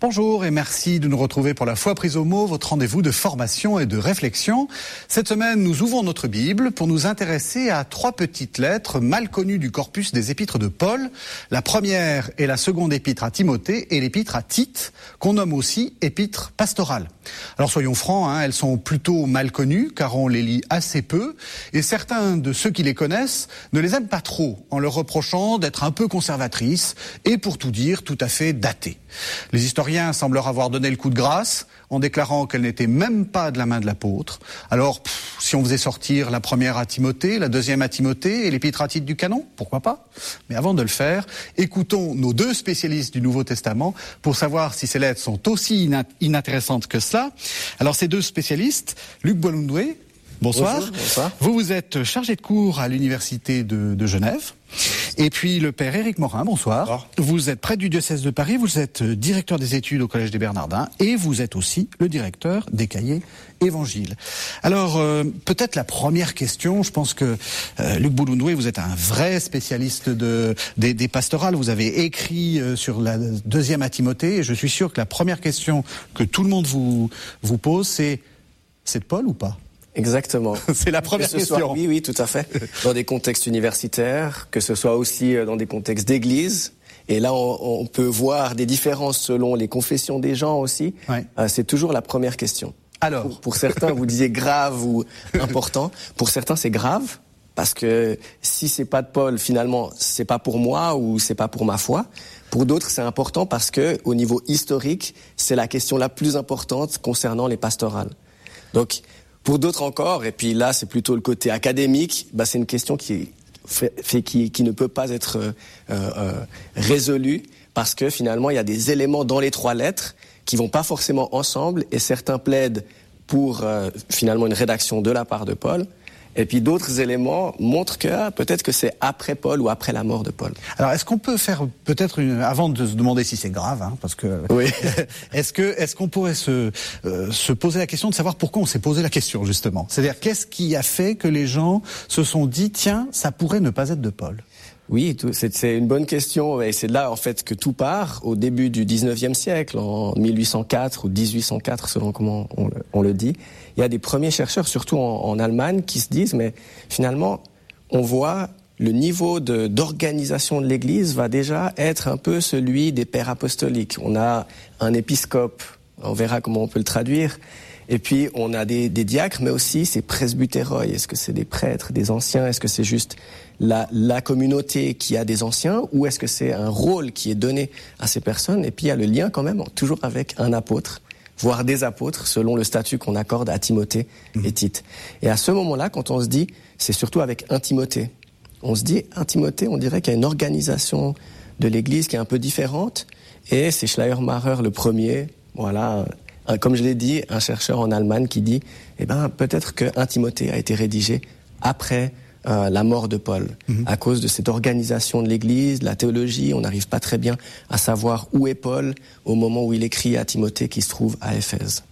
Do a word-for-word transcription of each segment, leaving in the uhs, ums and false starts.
Bonjour et merci de nous retrouver pour la Foi prise au mot, votre rendez-vous de formation et de réflexion. Cette semaine, nous ouvrons notre Bible pour nous intéresser à trois petites lettres mal connues du corpus des épîtres de Paul. La première est la seconde épître à Timothée et l'épître à Tite, qu'on nomme aussi épître pastorale. Alors soyons francs, hein, elles sont plutôt mal connues car on les lit assez peu et certains de ceux qui les connaissent ne les aiment pas trop en leur reprochant d'être un peu conservatrices et pour tout dire tout à fait datées. Les historiens semblent leur avoir donné le coup de grâce en déclarant qu'elle n'était même pas de la main de l'apôtre. Alors, pff, si on faisait sortir la première à Timothée, la deuxième à Timothée et l'épître à Tite du canon, pourquoi pas? Mais avant de le faire, écoutons nos deux spécialistes du Nouveau Testament pour savoir si ces lettres sont aussi ina- inintéressantes que cela. Alors, ces deux spécialistes, Luc Boilundwe, bonsoir. Bonjour, bonsoir. Vous, vous êtes chargé de cours à l'Université de, de Genève. Et puis le père Éric Morin, bonsoir. bonsoir. Vous êtes prêtre du diocèse de Paris, vous êtes directeur des études au Collège des Bernardins et vous êtes aussi le directeur des cahiers Évangiles. Alors, euh, peut-être la première question, je pense que euh, Luc Boilundwe, vous êtes un vrai spécialiste de, des, des pastorales, vous avez écrit euh, sur la deuxième à Timothée et je suis sûr que la première question que tout le monde vous, vous pose, c'est « c'est de Paul ou pas ?» Exactement. C'est la première que ce question. Soit, oui, oui, tout à fait. Dans des contextes universitaires, que ce soit aussi dans des contextes d'église. Et là, on, on peut voir des différences selon les confessions des gens aussi. Ouais. Euh, c'est toujours la première question. Alors, pour, pour certains, vous disiez grave ou important. Pour certains, c'est grave parce que si c'est pas de Paul, finalement, c'est pas pour moi ou c'est pas pour ma foi. Pour d'autres, c'est important parce que, au niveau historique, c'est la question la plus importante concernant les pastorales. Donc, pour d'autres encore, et puis là c'est plutôt le côté académique, bah c'est une question qui, fait, fait, qui, qui ne peut pas être euh, euh, résolue parce que finalement il y a des éléments dans les trois lettres qui vont pas forcément ensemble et certains plaident pour euh, finalement une rédaction de la part de Paul. Et puis d'autres éléments montrent que ah, peut-être que c'est après Paul ou après la mort de Paul. Alors, est-ce qu'on peut faire peut-être une, avant de se demander si c'est grave, hein, parce que oui. est-ce que est-ce qu'on pourrait se euh, se poser la question de savoir pourquoi on s'est posé la question justement. C'est-à-dire qu'est-ce qui a fait que les gens se sont dit tiens, ça pourrait ne pas être de Paul. Oui, c'est, c'est une bonne question et c'est là en fait que tout part au début du dix-neuvième siècle, en mille huit cent quatre ou dix-huit cent quatre selon comment on le, on le dit. Il y a des premiers chercheurs, surtout en, en Allemagne, qui se disent mais finalement on voit le niveau de, d'organisation de l'Église va déjà être un peu celui des pères apostoliques. On a un épiscope, on verra comment on peut le traduire. Et puis, on a des, des diacres, mais aussi ces presbytéroi. Est-ce que c'est des prêtres, des anciens? Est-ce que c'est juste la, la communauté qui a des anciens? Ou est-ce que c'est un rôle qui est donné à ces personnes? Et puis, il y a le lien quand même, toujours avec un apôtre, voire des apôtres, selon le statut qu'on accorde à Timothée mmh. et Tite. Et à ce moment-là, quand on se dit, c'est surtout avec un Timothée. On se dit, un Timothée, on dirait qu'il y a une organisation de l'Église qui est un peu différente. Et c'est Schleiermacher le premier, voilà... Comme je l'ai dit, un chercheur en Allemagne qui dit eh ben, peut-être qu'un Timothée a été rédigé après euh, la mort de Paul. Mm-hmm. À cause de cette organisation de l'Église, de la théologie, on n'arrive pas très bien à savoir où est Paul au moment où il écrit à Timothée qui se trouve à Éphèse.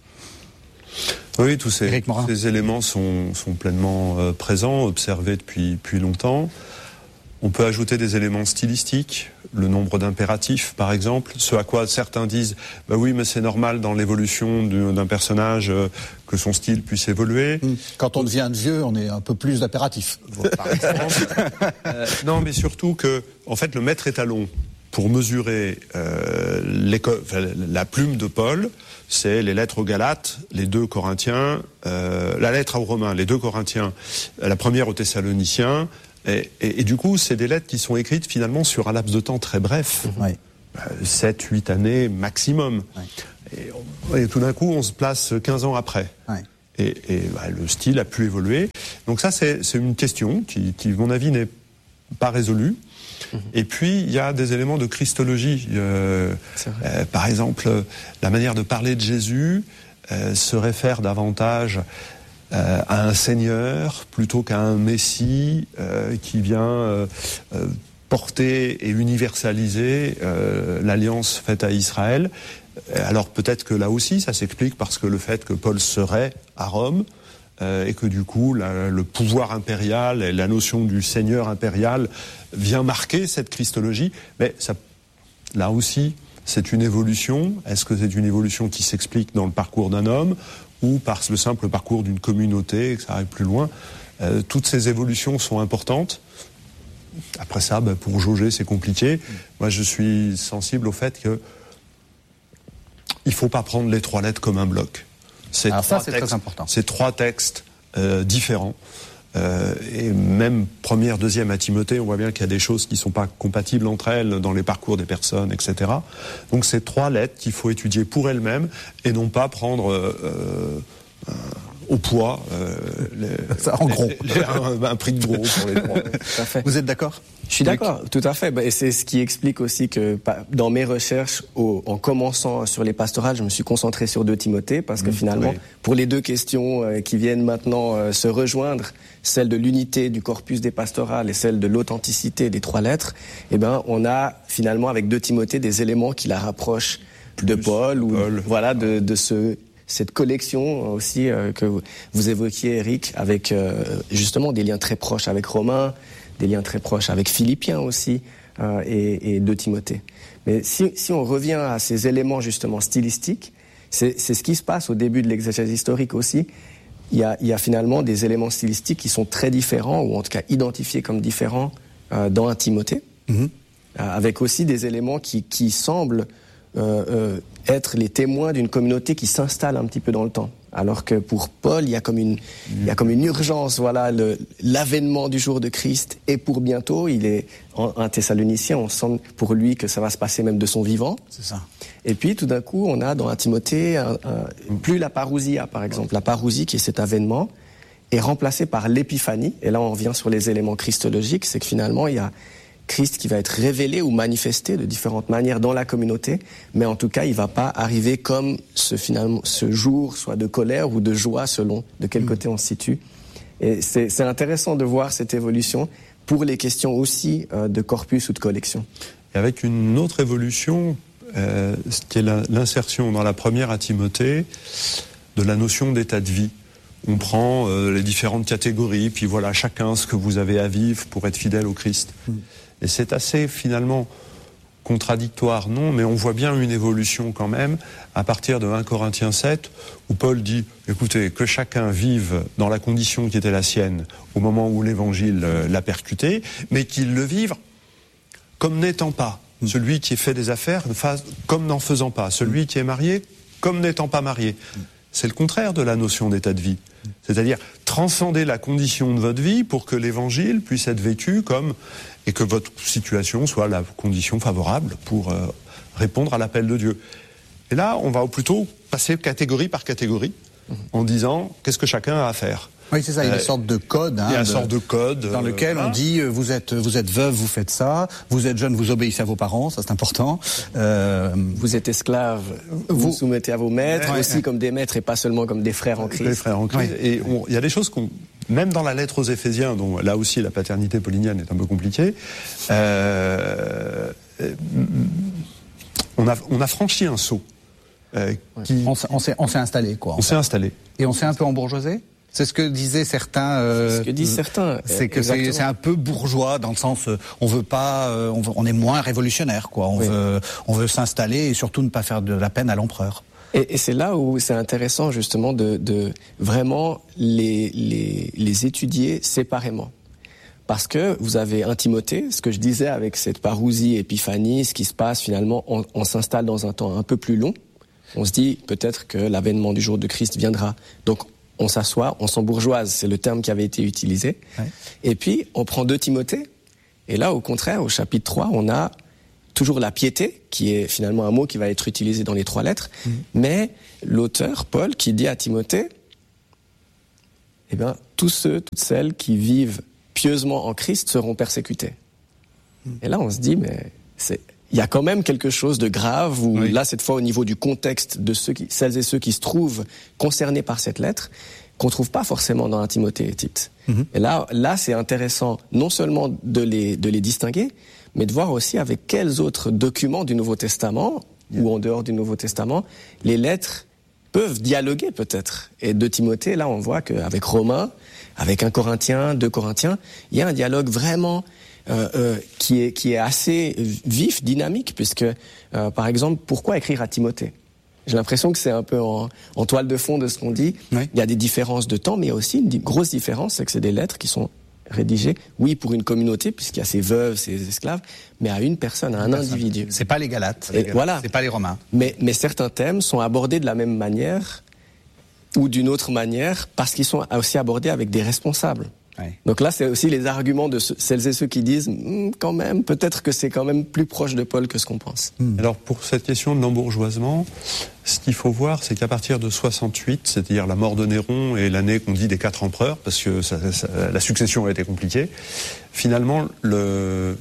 Oui, tous ces, ces éléments sont, sont pleinement euh, présents, observés depuis, depuis longtemps. On peut ajouter des éléments stylistiques, le nombre d'impératifs par exemple, ce à quoi certains disent bah oui mais c'est normal dans l'évolution d'un personnage euh, que son style puisse évoluer. Quand on devient vieux, on est un peu plus d'impératifs. Par exemple. euh, non mais surtout que en fait le maître étalon pour mesurer euh, enfin, la plume de Paul, c'est les lettres aux Galates, les deux Corinthiens, euh, la lettre aux Romains, les deux Corinthiens, la première aux Thessaloniciens. Et, et, et du coup, c'est des lettres qui sont écrites finalement sur un laps de temps très bref, oui. sept huit années maximum. Oui. Et, on, et tout d'un coup, on se place quinze ans après. Oui. Et, et bah, le style a pu évoluer. Donc ça, c'est, c'est une question qui, qui, à mon avis, n'est pas résolue. Mmh. Et puis, il y a des éléments de christologie. Euh, euh, par exemple, la manière de parler de Jésus euh, se réfère davantage... Euh, à un seigneur plutôt qu'à un messie euh, qui vient euh, euh, porter et universaliser euh, l'alliance faite à Israël. Alors peut-être que là aussi ça s'explique parce que le fait que Paul serait à Rome euh, et que du coup la, le pouvoir impérial et la notion du seigneur impérial vient marquer cette christologie, mais ça, là aussi c'est une évolution. Est-ce que c'est une évolution qui s'explique dans le parcours d'un homme ou par le simple parcours d'une communauté, que ça arrive plus loin? euh, Toutes ces évolutions sont importantes. Après ça, ben, pour jauger, c'est compliqué. Moi, je suis sensible au fait que il faut pas prendre les trois lettres comme un bloc. C'est Alors trois ça, c'est textes, très important. C'est trois textes euh, différents. Euh, et même première, deuxième à Timothée, on voit bien qu'il y a des choses qui sont pas compatibles entre elles dans les parcours des personnes, et cetera. Donc c'est trois lettres qu'il faut étudier pour elles-mêmes et non pas prendre euh, euh, au poids euh, les, ça, en les, gros. les, les, un, un prix de gros pour les trois. Tout à fait. Vous êtes d'accord? Je suis d'accord, tout à fait. Et c'est ce qui explique aussi que dans mes recherches, au, en commençant sur les pastorales, je me suis concentré sur deux Timothée, parce que mmh, finalement, oui. pour les deux questions euh, qui viennent maintenant euh, se rejoindre, celle de l'unité du corpus des pastorales et celle de l'authenticité des trois lettres, eh ben, on a finalement avec deux Timothée des éléments qui la rapprochent Plus de Paul, ou Paul. voilà, de, de ce... cette collection aussi euh, que vous, vous évoquiez, Eric, avec euh, justement des liens très proches avec Romains, des liens très proches avec Philippiens aussi, euh, et, et de Timothée. Mais si, si on revient à ces éléments justement stylistiques, c'est, c'est ce qui se passe au début de l'exégèse historique aussi. Il y a, il y a finalement des éléments stylistiques qui sont très différents, ou en tout cas identifiés comme différents euh, dans un Timothée, mm-hmm. euh, avec aussi des éléments qui, qui semblent euh, euh, être les témoins d'une communauté qui s'installe un petit peu dans le temps. Alors que pour Paul, il y a comme une, il y a comme une urgence, voilà, le, l'avènement du jour de Christ est pour bientôt. Il est en, un Thessalonicien, on sent pour lui que ça va se passer même de son vivant. C'est ça. Et puis tout d'un coup, on a dans un Timothée, un, un, plus la parousia par exemple. La parousie qui est cet avènement est remplacée par l'épiphanie. Et là, on revient sur les éléments christologiques, c'est que finalement, il y a Christ qui va être révélé ou manifesté de différentes manières dans la communauté, mais en tout cas, il ne va pas arriver comme ce, finalement, ce jour, soit de colère ou de joie, selon de quel mmh. côté on se situe. Et c'est, c'est intéressant de voir cette évolution pour les questions aussi euh, de corpus ou de collection. Et avec une autre évolution, euh, ce qui est la, l'insertion dans la première à Timothée de la notion d'état de vie. On prend euh, les différentes catégories, puis voilà, chacun ce que vous avez à vivre pour être fidèle au Christ. Mmh. Et c'est assez, finalement, contradictoire, non, mais on voit bien une évolution quand même, à partir de un Corinthiens sept, où Paul dit, écoutez, que chacun vive dans la condition qui était la sienne au moment où l'Évangile euh, l'a percuté, mais qu'il le vive comme n'étant pas. Mmh. Celui qui fait des affaires, comme n'en faisant pas. Celui mmh. qui est marié, comme n'étant pas marié. Mmh. C'est le contraire de la notion d'état de vie. C'est-à-dire transcender la condition de votre vie pour que l'évangile puisse être vécu comme, et que votre situation soit la condition favorable pour euh, répondre à l'appel de Dieu. Et là, on va plutôt passer catégorie par catégorie en disant qu'est-ce que chacun a à faire. Oui, c'est ça, il y a une sorte de code. Hein, il y a une de, sorte de code. Dans lequel euh, on dit, euh, vous êtes, vous êtes veuve, vous faites ça, vous êtes jeune, vous obéissez à vos parents, ça c'est important. Euh, vous êtes esclave, vous vous soumettez à vos maîtres, ouais, aussi ouais. comme des maîtres et pas seulement comme des frères en Christ. Des frères en Christ. Ouais. Et il y a des choses qu'on, même dans la lettre aux Éphésiens, dont là aussi la paternité paulinienne est un peu compliquée, euh, on a, on a franchi un saut. Euh, qui... on, on, s'est, on s'est installé, quoi. On s'est installé. Et on s'est un peu embourgeoisé ? C'est ce que disaient certains. Euh, c'est ce que disent certains. C'est que c'est, c'est un peu bourgeois dans le sens, euh, on veut pas, euh, on, veut, on est moins révolutionnaire, quoi. On oui. veut, on veut s'installer et surtout ne pas faire de la peine à l'empereur. Et, et c'est là où c'est intéressant justement de, de vraiment les, les, les étudier séparément. Parce que vous avez un Timothée, ce que je disais avec cette parousie, épiphanie, ce qui se passe finalement, on, on s'installe dans un temps un peu plus long. On se dit peut-être que l'avènement du jour de Christ viendra. Donc on s'assoit, on s'embourgeoise, c'est le terme qui avait été utilisé. Ouais. Et puis, on prend deux Timothée, et là, au contraire, au chapitre trois, on a toujours la piété, qui est finalement un mot qui va être utilisé dans les trois lettres, mmh. mais l'auteur, Paul, qui dit à Timothée, eh bien, tous ceux, toutes celles qui vivent pieusement en Christ seront persécutés. Mmh. Et là, on se dit, mais c'est... il y a quand même quelque chose de grave où, oui. là, cette fois, au niveau du contexte de ceux qui, celles et ceux qui se trouvent concernés par cette lettre, qu'on trouve pas forcément dans un Timothée et Tite. Mm-hmm. Et là, là, c'est intéressant, non seulement de les, de les distinguer, mais de voir aussi avec quels autres documents du Nouveau Testament, yeah. ou en dehors du Nouveau Testament, les lettres peuvent dialoguer peut-être. Et de Timothée, là, on voit qu'avec Romains, avec un Corinthien, deux Corinthiens, il y a un dialogue vraiment euh, euh, qui est qui est assez vif, dynamique, puisque euh, par exemple, pourquoi écrire à Timothée ? J'ai l'impression que c'est un peu en, en toile de fond de ce qu'on dit. Oui. Il y a des différences de temps, mais il y a aussi une di- grosse différence, c'est que c'est des lettres qui sont rédigées, oui, pour une communauté, puisqu'il y a ces veuves, ces esclaves, mais à une personne, à un personne. individu. C'est pas les Galates, les Et Galates. Voilà. C'est pas les Romains. Mais, mais certains thèmes sont abordés de la même manière ou d'une autre manière, parce qu'ils sont aussi abordés avec des responsables. Oui. Donc là, c'est aussi les arguments de ceux, celles et ceux qui disent hm, quand même, peut-être que c'est quand même plus proche de Paul que ce qu'on pense. Mmh. Alors pour cette question de l'embourgeoisement, ce qu'il faut voir, c'est qu'à partir de soixante-huit, c'est-à-dire la mort de Néron et l'année qu'on dit des quatre empereurs, parce que ça, ça, la succession a été compliquée, finalement, le, euh,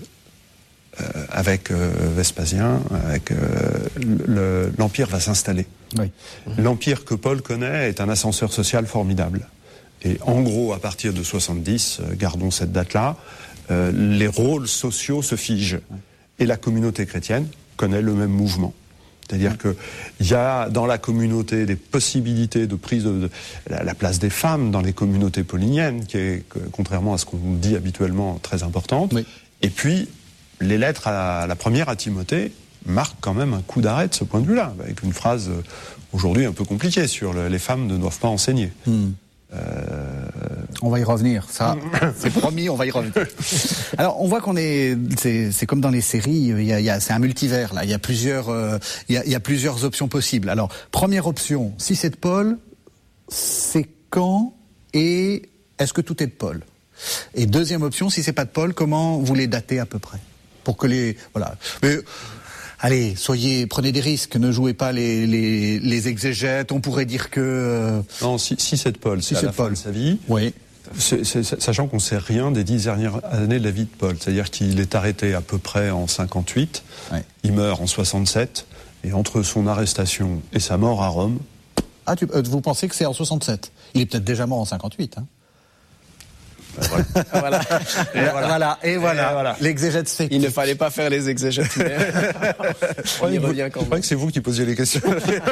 avec euh, Vespasien, avec, euh, le, l'empire va s'installer. Oui. Mmh. L'empire que Paul connaît est un ascenseur social formidable. Et en gros, à partir de soixante-dix, euh, gardons cette date-là, euh, les rôles sociaux se figent. Et la communauté chrétienne connaît le même mouvement. C'est-à-dire qu'il y a dans la communauté des possibilités de prise de, de la, la place des femmes dans les communautés pauliniennes, qui est, que, contrairement à ce qu'on dit habituellement, très importante. Oui. Et puis, les lettres à la première à Timothée marquent quand même un coup d'arrêt de ce point de vue-là, avec une phrase euh, aujourd'hui un peu compliquée sur le, les femmes ne doivent pas enseigner. Mm. Euh... On va y revenir, ça, c'est promis, on va y revenir. Alors, on voit qu'on est, c'est, c'est comme dans les séries, il y a, il y a, c'est un multivers là. Il y a plusieurs, euh, il y a, il y a plusieurs options possibles. Alors, première option, si c'est de Paul, c'est quand et est-ce que tout est de Paul ? Et deuxième option, si c'est pas de Paul, comment vous les datez à peu près ? Pour que les, voilà. Mais, allez, soyez, prenez des risques, ne jouez pas les, les, les exégètes. On pourrait dire que... Euh... Non, si, si c'est de Paul, c'est si à c'est la de Paul. fin de sa vie. Oui. C'est, c'est, sachant qu'on ne sait rien des dix dernières années de la vie de Paul. C'est-à-dire qu'il est arrêté à peu près en cinquante-huit, oui. Il meurt en soixante-sept, et entre son arrestation et sa mort à Rome... Ah, tu, euh, vous pensez que c'est en soixante-sept ? Il est peut-être déjà mort en cinquante-huit, hein ? Ben voilà. voilà. Et voilà. voilà. Et voilà. Et voilà. L'exégète se fait. Il ne fallait pas faire les exégètes. Mais... On y revient quand même. Je crois que c'est vous qui posiez les questions.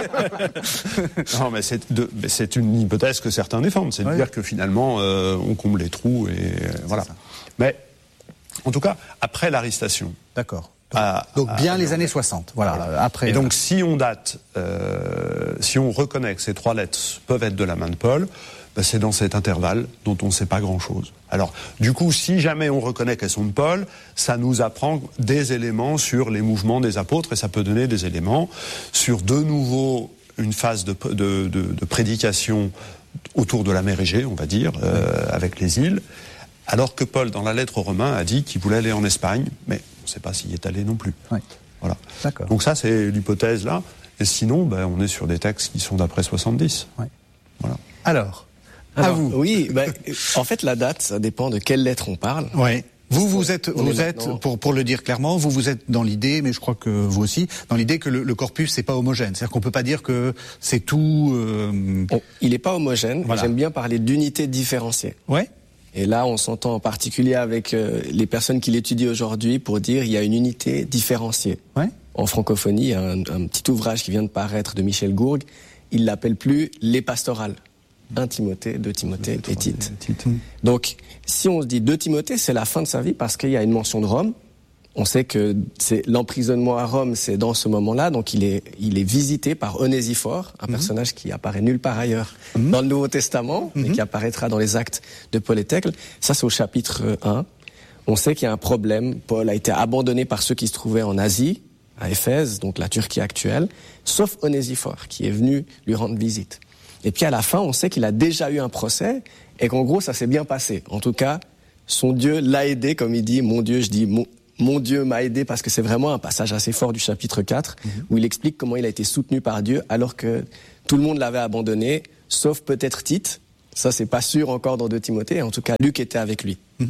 Non, mais c'est, de, mais c'est une hypothèse que certains défendent. C'est de oui. dire que finalement, euh, on comble les trous et euh, voilà. Mais, en tout cas, après l'arrestation. D'accord. À, donc bien à, les années soixante. Voilà. voilà. Après. Et donc, si on date, euh, si on reconnaît que ces trois lettres peuvent être de la main de Paul, ben c'est dans cet intervalle dont on ne sait pas grand-chose. Alors, du coup, si jamais on reconnaît qu'elles sont de Paul, ça nous apprend des éléments sur les mouvements des apôtres et ça peut donner des éléments sur de nouveau une phase de, de, de, de prédication autour de la mer Égée, on va dire, euh, avec les îles, alors que Paul, dans la lettre aux Romains, a dit qu'il voulait aller en Espagne, mais on ne sait pas s'il y est allé non plus. Oui. Voilà. D'accord. Donc ça, c'est l'hypothèse là. Et sinon, ben, on est sur des textes qui sont d'après soixante-dix. Oui. Voilà. Alors Alors, à vous. Oui, ben, en fait, la date, ça dépend de quelle lettre on parle. Oui. Vous, vous êtes, on vous est êtes, pour, pour le dire clairement, vous, vous êtes dans l'idée, mais je crois que vous aussi, dans l'idée que le, le corpus, c'est pas homogène. C'est-à-dire qu'on peut pas dire que c'est tout, euh... on, il est pas homogène. Voilà. J'aime bien parler d'unité différenciée. Ouais. Et là, on s'entend en particulier avec euh, les personnes qui l'étudient aujourd'hui pour dire il y a une unité différenciée. Ouais. En francophonie, il y a un, un petit ouvrage qui vient de paraître de Michel Gourgue. Il l'appelle plus les pastorales. Un Timothée, deux Timothée et Tite. Donc, si on se dit deux Timothée, c'est la fin de sa vie parce qu'il y a une mention de Rome. On sait que c'est l'emprisonnement à Rome, c'est dans ce moment-là. Donc, il est, il est visité par Onésiphore, un mm-hmm. personnage qui apparaît nulle part ailleurs mm-hmm. dans le Nouveau Testament, mm-hmm. mais qui apparaîtra dans les Actes de Paul et Thècle. Ça, c'est au chapitre un. On sait qu'il y a un problème. Paul a été abandonné par ceux qui se trouvaient en Asie, à Éphèse, donc la Turquie actuelle, sauf Onésiphore, qui est venu lui rendre visite. Et puis à la fin, on sait qu'il a déjà eu un procès et qu'en gros, ça s'est bien passé. En tout cas, son Dieu l'a aidé, comme il dit, mon Dieu, je dis, mon, mon Dieu m'a aidé, parce que c'est vraiment un passage assez fort du chapitre quatre, mmh. où il explique comment il a été soutenu par Dieu alors que tout le monde l'avait abandonné, sauf peut-être Tite. Ça, c'est pas sûr encore dans deux Timothée. En tout cas, Luc était avec lui. Mmh.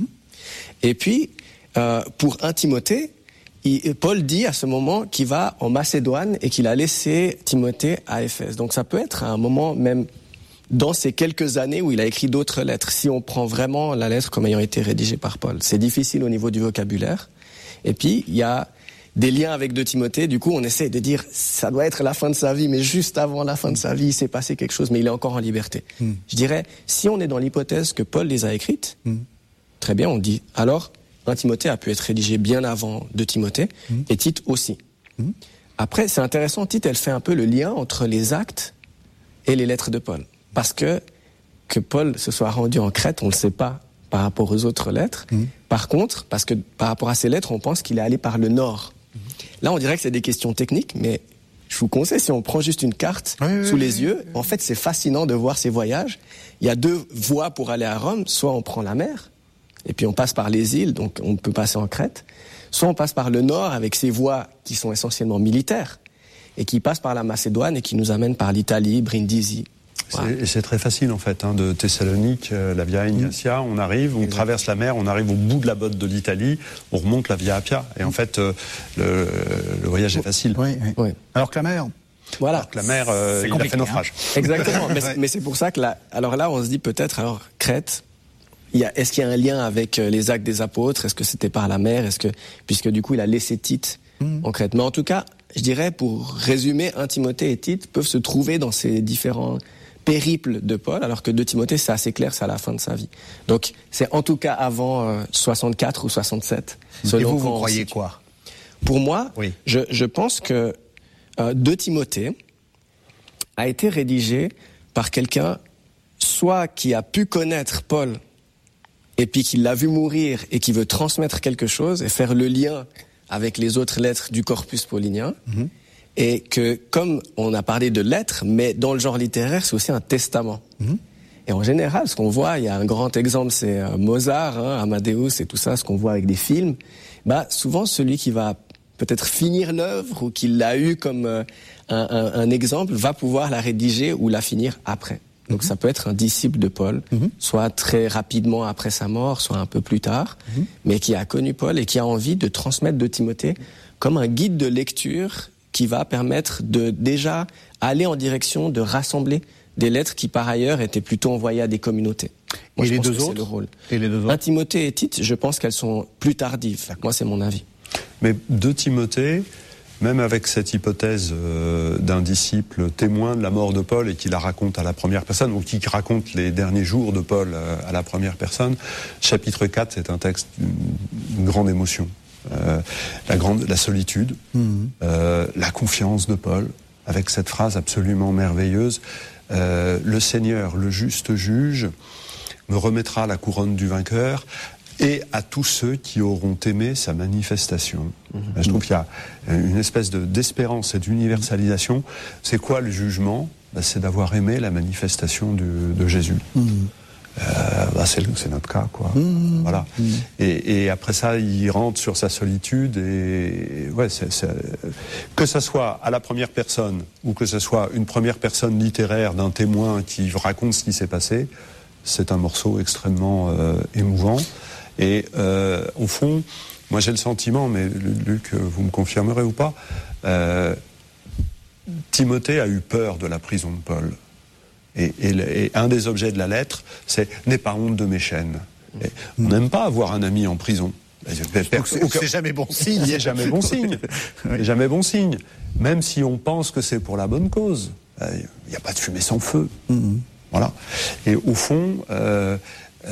Et puis, euh, pour un Timothée, il, Paul dit à ce moment qu'il va en Macédoine et qu'il a laissé Timothée à Éphèse. Donc ça peut être à un moment même dans ces quelques années où il a écrit d'autres lettres. Si on prend vraiment la lettre comme ayant été rédigée par Paul, c'est difficile au niveau du vocabulaire. Et puis il y a des liens avec deux Timothée. Du coup, on essaie de dire ça doit être la fin de sa vie, mais juste avant la fin de sa vie, il s'est passé quelque chose, mais il est encore en liberté. Mm. Je dirais, si on est dans l'hypothèse que Paul les a écrites, mm. très bien, on dit alors un Timothée a pu être rédigé bien avant deux Timothée, mmh. et Tite aussi. Mmh. Après, c'est intéressant, Tite, elle fait un peu le lien entre les actes et les lettres de Paul. Parce que que Paul se soit rendu en Crète, on ne le sait pas par rapport aux autres lettres. Mmh. Par contre, parce que par rapport à ces lettres, on pense qu'il est allé par le nord. Mmh. Là, on dirait que c'est des questions techniques, mais je vous conseille, si on prend juste une carte oui, sous oui, les oui, yeux, oui. en fait, c'est fascinant de voir ces voyages. Il y a deux voies pour aller à Rome. Soit on prend la mer, et puis on passe par les îles, donc on peut passer en Crète. Soit on passe par le nord avec ces voies qui sont essentiellement militaires, et qui passent par la Macédoine et qui nous amènent par l'Italie, Brindisi. Voilà. C'est, c'est très facile en fait, hein, de Thessalonique, euh, la Via Ignatia, on arrive, on Exactement. traverse la mer, on arrive au bout de la botte de l'Italie, on remonte la Via Appia. Et en fait, euh, le, le voyage est facile. Oui, oui. Oui. Alors que la mer... Voilà. Alors que la mer, euh, il a fait naufrage. Hein. Exactement. mais, c'est, mais c'est pour ça que là, alors là, on se dit peut-être, alors Crète, il y a, est-ce qu'il y a un lien avec les actes des apôtres? Est-ce que c'était par la mer? Est-ce que, puisque du coup, il a laissé Tite mmh. en Crète. Mais en tout cas, je dirais, pour résumer, un Timothée et Tite peuvent se trouver dans ces différents périples de Paul, alors que deux Timothée, c'est assez clair, c'est à la fin de sa vie. Donc, c'est en tout cas avant euh, soixante-quatre ou soixante-sept. Et vous, vous croyez quoi? Pour moi, oui. je, je pense que euh, deux Timothée a été rédigé par quelqu'un, soit qui a pu connaître Paul, et puis qui l'a vu mourir, et qui veut transmettre quelque chose, et faire le lien avec les autres lettres du corpus paulinien, mm-hmm. et que, comme on a parlé de lettres, mais dans le genre littéraire, c'est aussi un testament. Mm-hmm. Et en général, ce qu'on voit, il y a un grand exemple, c'est euh, Mozart, hein, Amadeus et tout ça, ce qu'on voit avec des films. Bah, souvent, celui qui va peut-être finir l'œuvre ou qui l'a eu comme euh, un, un, un exemple, va pouvoir la rédiger ou la finir après. Donc, mm-hmm. ça peut être un disciple de Paul, mm-hmm. soit très rapidement après sa mort, soit un peu plus tard, mm-hmm. mais qui a connu Paul et qui a envie de transmettre de Timothée comme un guide de lecture qui va permettre de déjà aller en direction de rassembler des lettres qui par ailleurs étaient plutôt envoyées à des communautés. Moi, et, je les pense deux que autres c'est le rôle. Et les deux autres Un Timothée et Tite, je pense qu'elles sont plus tardives. D'accord. Moi, c'est mon avis. Mais deux Timothée, même avec cette hypothèse euh, d'un disciple témoin de la mort de Paul et qui la raconte à la première personne, ou qui raconte les derniers jours de Paul euh, à la première personne, chapitre quatre, c'est un texte d'une grande émotion. Euh, la grande, la solitude, mmh. euh, la confiance de Paul, avec cette phrase absolument merveilleuse, euh, le Seigneur, le juste juge, me remettra la couronne du vainqueur et à tous ceux qui auront aimé sa manifestation. Mmh. Je trouve qu'il y a une espèce de, d'espérance et d'universalisation. C'est quoi le jugement? Ben, c'est d'avoir aimé la manifestation du, de Jésus. Mmh. Euh, bah c'est, c'est notre cas, quoi. Mmh, voilà. Mmh. Et, et après ça, il rentre sur sa solitude et ouais, c'est, c'est, que ça soit à la première personne ou que ce soit une première personne littéraire d'un témoin qui raconte ce qui s'est passé, c'est un morceau extrêmement euh, émouvant. Et euh, au fond, moi j'ai le sentiment, mais Luc, vous me confirmerez ou pas, euh, Timothée a eu peur de la prison de Paul. Et, et, et un des objets de la lettre, c'est « N'aie pas honte de mes chaînes ». On n'aime pas avoir un ami en prison. Donc c'est, c'est jamais bon signe. C'est jamais bon signe. C'est jamais bon signe. Même si on pense que c'est pour la bonne cause. Il n'y a pas de fumée sans feu. Mm-hmm. Voilà. Et au fond, euh, euh,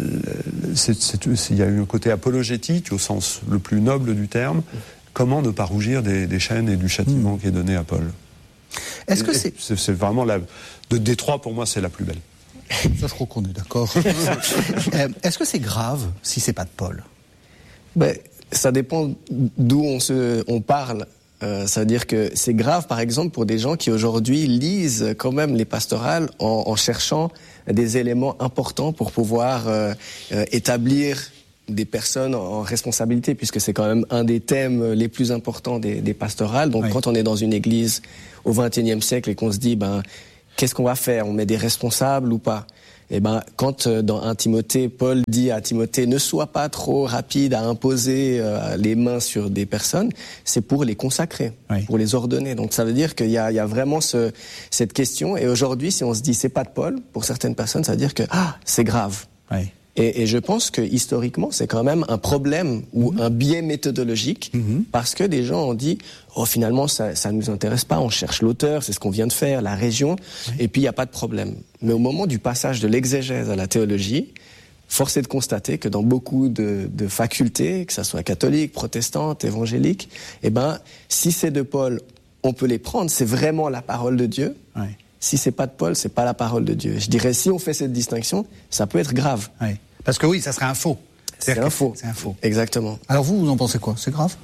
c'est, c'est, c'est, il y a eu un côté apologétique au sens le plus noble du terme. Comment ne pas rougir des, des chaînes et du châtiment mm. qui est donné à Paul? Est-ce que c'est... c'est... C'est vraiment la... De Détroit, pour moi, c'est la plus belle. Ça, je crois qu'on est d'accord. euh, est-ce que c'est grave si c'est pas de Paul? Ben, ça dépend d'où on, se, on parle. Euh, ça veut dire que c'est grave, par exemple, pour des gens qui aujourd'hui lisent quand même les pastorales en, en cherchant des éléments importants pour pouvoir euh, euh, établir des personnes en responsabilité, puisque c'est quand même un des thèmes les plus importants des, des pastorales. Donc, oui. Quand on est dans une église au vingt et unième siècle et qu'on se dit, ben, qu'est-ce qu'on va faire? On met des responsables ou pas? Eh ben, quand euh, dans un Timothée, Paul dit à Timothée, ne sois pas trop rapide à imposer euh, les mains sur des personnes, c'est pour les consacrer, oui. pour les ordonner. Donc, ça veut dire qu'il y a, il y a vraiment ce, cette question. Et aujourd'hui, si on se dit, c'est pas de Paul, pour certaines personnes, ça veut dire que, ah, c'est grave. Oui. Et, et je pense que historiquement, c'est quand même un problème ou mmh. un biais méthodologique, mmh. parce que des gens ont dit, oh finalement ça, ça nous intéresse pas, on cherche l'auteur, c'est ce qu'on vient de faire, la région, oui. et puis il y a pas de problème. Mais au moment du passage de l'exégèse à la théologie, force est de constater que dans beaucoup de, de facultés, que ça soit catholique, protestante, évangélique, eh ben, si c'est de Paul, on peut les prendre, c'est vraiment la parole de Dieu. Oui. Si c'est pas de Paul, c'est pas la parole de Dieu. Je dirais, si on fait cette distinction, ça peut être grave. Oui. Parce que oui, ça serait un faux. C'est un faux. C'est un faux. Exactement. Alors vous, vous en pensez quoi? C'est grave?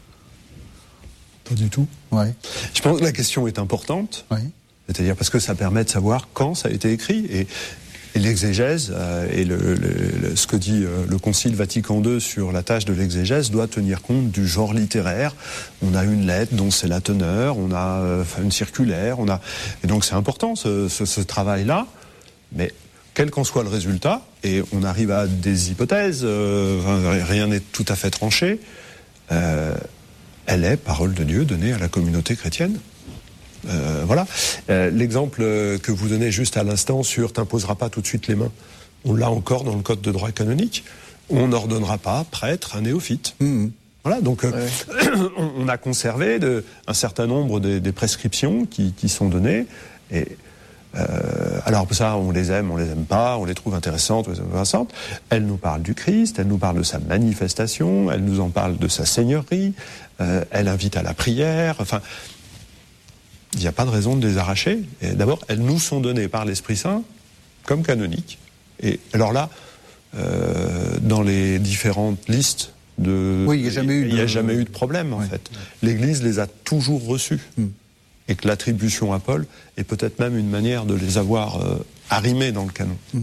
Pas du tout. Ouais. Je pense que la question est importante. Oui. C'est-à-dire parce que ça permet de savoir quand ça a été écrit. Et, et l'exégèse, euh, et le, le, le, ce que dit euh, le Concile Vatican deux sur la tâche de l'exégèse doit tenir compte du genre littéraire. On a une lettre dont c'est la teneur, on a euh, une circulaire, on a... Et donc c'est important ce, ce, ce travail-là. Mais quel qu'en soit le résultat, et on arrive à des hypothèses, euh, rien n'est tout à fait tranché, euh, elle est parole de Dieu donnée à la communauté chrétienne. Euh, voilà. Euh, l'exemple que vous donnez juste à l'instant sur « t'imposeras pas tout de suite les mains », on l'a encore dans le code de droit canonique. On n'ordonnera pas prêtre un néophyte. Mmh. Voilà, donc euh, ouais. on a conservé de, un certain nombre des, des prescriptions qui, qui sont données. Et euh, alors ça, on les aime, on les aime pas, on les trouve intéressantes, on les trouve intéressantes. Elle nous parle du Christ, elle nous parle de sa manifestation, elle nous en parle de sa seigneurie, euh, elle invite à la prière, enfin... Il n'y a pas de raison de les arracher. Et d'abord, elles nous sont données par l'Esprit Saint comme canoniques. Et alors là, euh, dans les différentes listes de... Oui, il n'y a jamais eu de... Il n'y a jamais eu de problème, en oui. fait. L'Église les a toujours reçues. Mm. Et que l'attribution à Paul est peut-être même une manière de les avoir euh, arrimés dans le canon. Mm.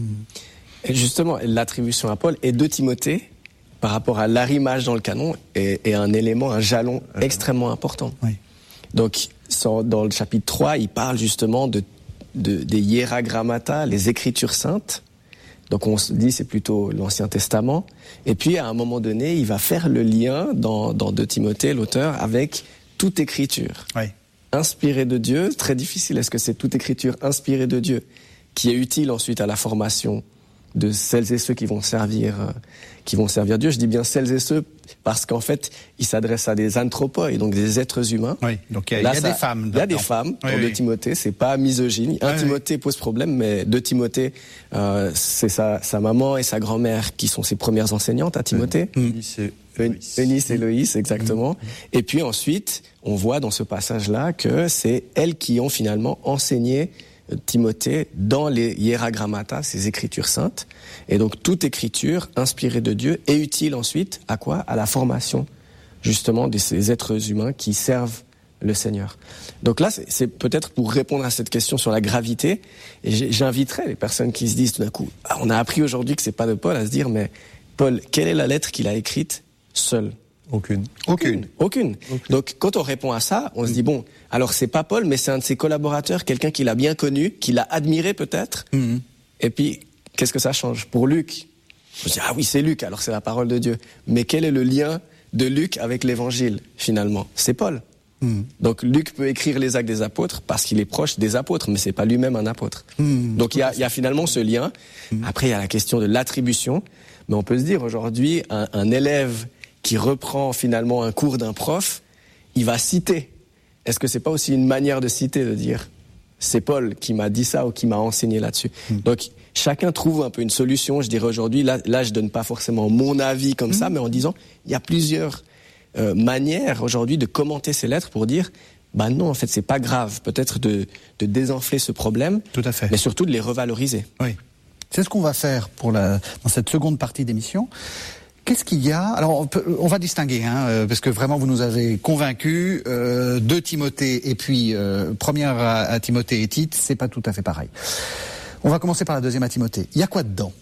Et justement, l'attribution à Paul et de Timothée, par rapport à l'arrimage dans le canon, est, est un élément, un jalon euh, extrêmement important. Oui. Donc, dans le chapitre trois, il parle justement de, de, des hiéragrammata, les écritures saintes. Donc on se dit c'est plutôt l'Ancien Testament. Et puis à un moment donné, il va faire le lien dans, dans deux Timothée, l'auteur, avec toute écriture. Oui. Inspirée de Dieu, très difficile. Est-ce que c'est toute écriture inspirée de Dieu qui est utile ensuite à la formation de celles et ceux qui vont servir, euh, qui vont servir Dieu. Je dis bien celles et ceux parce qu'en fait, il s'adresse à des anthropos, donc des êtres humains. Oui, donc il y a, Là, y a ça, des femmes. Il y a des femmes dans oui, deux oui. Timothée, c'est pas misogyne. Un oui, Timothée oui. pose problème, mais deux Timothée, euh, c'est sa, sa maman et sa grand-mère qui sont ses premières enseignantes à Timothée. Eunice et Loïs. Eunice et Loïs, exactement. Mmh. Et puis ensuite, on voit dans ce passage-là que c'est elles qui ont finalement enseigné Timothée dans les hiéragrammata, ces écritures saintes. Et donc toute écriture inspirée de Dieu est utile ensuite à quoi? À la formation justement de ces êtres humains qui servent le Seigneur. Donc là, c'est, c'est peut-être pour répondre à cette question sur la gravité. Et j'inviterais les personnes qui se disent tout d'un coup, ah, on a appris aujourd'hui que c'est pas de Paul, à se dire, mais Paul, quelle est la lettre qu'il a écrite seul? Aucune. Aucune. Aucune. Aucune. Donc, quand on répond à ça, on mmh. se dit, bon, alors c'est pas Paul, mais c'est un de ses collaborateurs, quelqu'un qu'il a bien connu, qu'il a admiré peut-être. Mmh. Et puis, qu'est-ce que ça change? Pour Luc, on se dit, ah oui, c'est Luc, alors c'est la parole de Dieu. Mais quel est le lien de Luc avec l'évangile, finalement? C'est Paul. Mmh. Donc, Luc peut écrire les actes des apôtres parce qu'il est proche des apôtres, mais c'est pas lui-même un apôtre. Mmh. Donc, il y a, y a finalement ce lien. Mmh. Après, il y a la question de l'attribution. Mais on peut se dire, aujourd'hui, un, un élève qui reprend finalement un cours d'un prof, il va citer. Est-ce que c'est pas aussi une manière de citer, de dire c'est Paul qui m'a dit ça ou qui m'a enseigné là-dessus? mmh. Donc chacun trouve un peu une solution. Je dirais aujourd'hui, là, là je donne pas forcément mon avis comme mmh. ça, mais en disant il y a plusieurs euh, manières aujourd'hui de commenter ces lettres pour dire bah non, en fait c'est pas grave, peut-être de, de désenfler ce problème, tout à fait, mais surtout de les revaloriser. Oui, c'est ce qu'on va faire pour la dans cette seconde partie d'émission. Qu'est-ce qu'il y a? Alors, on, peut, on va distinguer, hein, parce que vraiment vous nous avez convaincus. Euh, deux Timothée et puis euh, première à, à Timothée et Tite, c'est pas tout à fait pareil. On va commencer par la deuxième à Timothée. Il y a quoi dedans?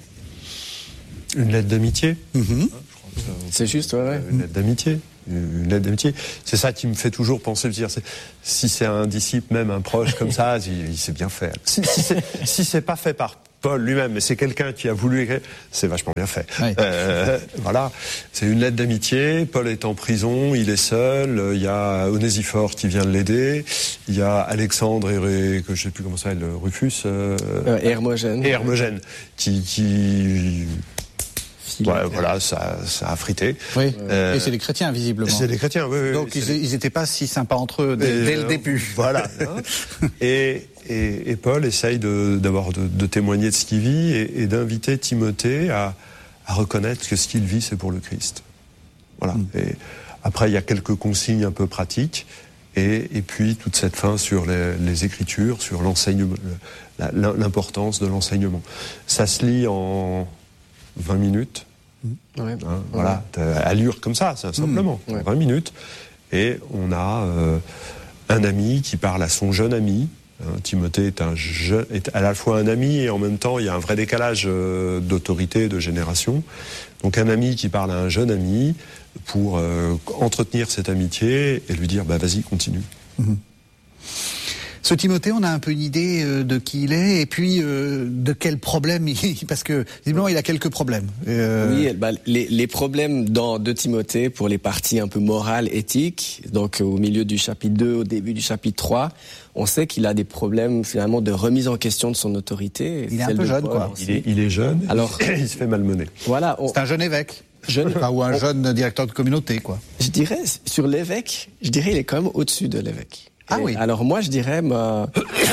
Une lettre d'amitié. Mm-hmm. Hein, je crois que ça, c'est juste, ouais. ouais. Une lettre d'amitié. Une lettre d'amitié. C'est ça qui me fait toujours penser, dire, c'est, si c'est un disciple, même un proche comme ça, il, il sait bien faire. Si, si, c'est, si c'est pas fait par Paul lui-même, mais c'est quelqu'un qui a voulu écrire, c'est vachement bien fait. Oui. Euh, voilà, c'est une lettre d'amitié. Paul est en prison, il est seul. Il y a Onésiphore qui vient l'aider. Il y a Alexandre et que je sais plus comment ça s'appelle, Rufus. Euh, euh, Hermogène. Et Hermogène qui, qui Ouais, voilà, ça, ça a frité. Oui. Euh, et c'est des chrétiens, visiblement. C'est des chrétiens, oui. oui Donc oui, ils n'étaient pas si sympas entre eux dès, dès le début. Voilà. et, et, et Paul essaye de, d'avoir, de, de témoigner de ce qu'il vit et, et d'inviter Timothée à, à reconnaître que ce qu'il vit, c'est pour le Christ. Voilà. Mm. Et après, il y a quelques consignes un peu pratiques. Et, et puis toute cette fin sur les, les Écritures, sur l'enseignement, la, l'importance de l'enseignement. Ça se lit en vingt minutes. Mmh. Ouais. Hein, ouais. Voilà, allure comme ça, simplement. Mmh. Ouais. vingt minutes. Et on a euh, un ami qui parle à son jeune ami. Hein, Timothée est, un jeune, est à la fois un ami et en même temps il y a un vrai décalage euh, d'autorité, de génération. Donc un ami qui parle à un jeune ami pour euh, entretenir cette amitié et lui dire bah vas-y, continue. Mmh. Ce Timothée, on a un peu une idée euh, de qui il est et puis euh, de quels problèmes il... Parce que, visiblement, il a quelques problèmes. Euh... Oui, bah, les, les problèmes dans, de Timothée, pour les parties un peu morales, éthiques, donc au milieu du chapitre deux, au début du chapitre trois, on sait qu'il a des problèmes, finalement, de remise en question de son autorité. Il est un peu jeune, Paul, quoi. Il est, il est jeune, alors il se fait malmener. Voilà. On... C'est un jeune évêque. Jeune... Enfin, ou un on... jeune directeur de communauté, quoi. Je dirais, sur l'évêque, je dirais il est quand même au-dessus de l'évêque. Ah oui. Alors moi, je dirais, ma,